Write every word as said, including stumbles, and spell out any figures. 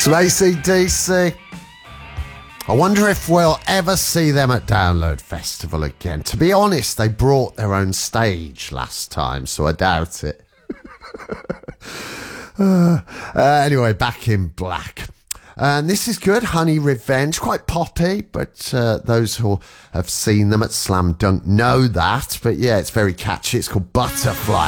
Some A C D C. I wonder if we'll ever see them at Download Festival again. To be honest, they brought their own stage last time, so I doubt it. uh, uh, anyway, Back in Black. And this is good, Honey Revenge, quite poppy, but uh, those who have seen them at Slam Dunk know that. But yeah, it's very catchy. It's called Butterfly.